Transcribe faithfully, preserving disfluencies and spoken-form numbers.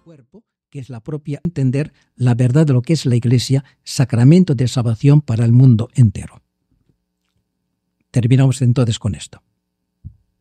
cuerpo, que es la propia entender la verdad de lo que es la Iglesia, sacramento de salvación para el mundo entero. Terminamos entonces con esto.